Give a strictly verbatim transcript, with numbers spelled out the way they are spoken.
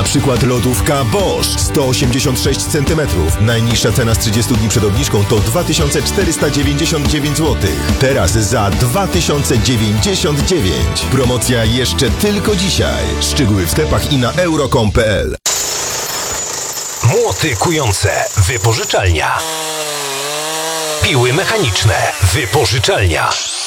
przykład lodówka Bosch sto osiemdziesiąt sześć centymetrów. Najniższa cena z trzydziestu dni przed obniżką to dwa tysiące czterysta dziewięćdziesiąt dziewięć złotych. Teraz za dwa tysiące dziewięćdziesiąt dziewięć. Promocja jeszcze tylko dzisiaj. Szczegóły w sklepach i na euro kropka com kropka p l. Młoty kujące. Wypożyczalnia. Piły mechaniczne. Wypożyczalnia.